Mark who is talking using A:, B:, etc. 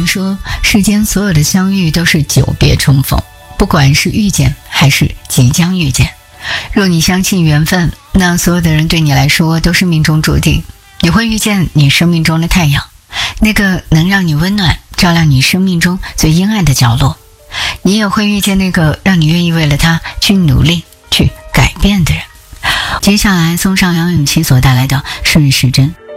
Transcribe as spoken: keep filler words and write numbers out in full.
A: 说，世间所有的相遇都是久别重逢，不管是遇见还是即将遇见。若你相信缘分，那所有的人对你来说都是命中注定。你会遇见你生命中的太阳，那个能让你温暖，照亮你生命中最阴暗的角落。你也会遇见那个让你愿意为了他去努力去改变的人。接下来送上杨永琪所带来的顺时针。